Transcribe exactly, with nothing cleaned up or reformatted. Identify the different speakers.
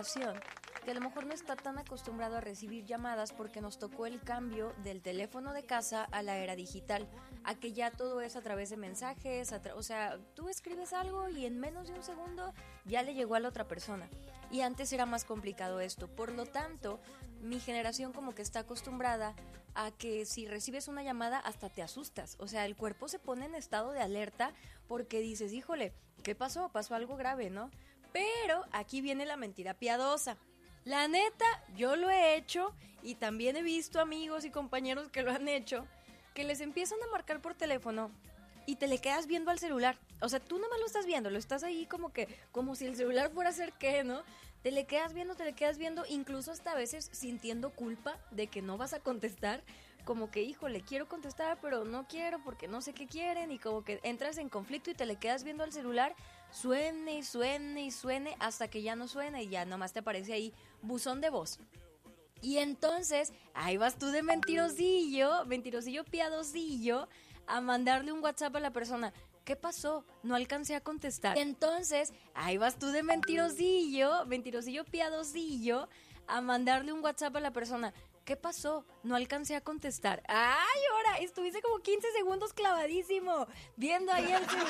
Speaker 1: generación que a lo mejor no está tan acostumbrado a recibir llamadas porque nos tocó el cambio del teléfono de casa a la era digital, a que ya todo es a través de mensajes, a tra- o sea, tú escribes algo y en menos de un segundo ya le llegó a la otra persona. Y antes era más complicado esto, por lo tanto, mi generación como que está acostumbrada a que si recibes una llamada hasta te asustas, o sea, el cuerpo se pone en estado de alerta porque dices, híjole, ¿qué pasó? Pasó algo grave, ¿no? Pero aquí viene la mentira piadosa. La neta, yo lo he hecho y también he visto amigos y compañeros que lo han hecho, que les empiezan a marcar por teléfono y te le quedas viendo al celular. O sea, tú nomás lo estás viendo, lo estás ahí como que, como si el celular fuera a ser qué, ¿no? Te le quedas viendo, te le quedas viendo, incluso hasta a veces sintiendo culpa de que no vas a contestar, como que, híjole, quiero contestar, pero no quiero porque no sé qué quieren, y como que entras en conflicto y te le quedas viendo al celular, suene y suene y suene hasta que ya no suena y ya nomás te aparece ahí buzón de voz. Y entonces, ahí vas tú de mentirosillo, mentirosillo piadosillo, a mandarle un WhatsApp a la persona. ¿Qué pasó? No alcancé a contestar. Entonces, ahí vas tú de mentirosillo, mentirosillo piadosillo, a mandarle un WhatsApp a la persona. ¿Qué pasó? No alcancé a contestar. ¡Ay, ahora! Estuviste como quince segundos clavadísimo, viendo ahí el celular.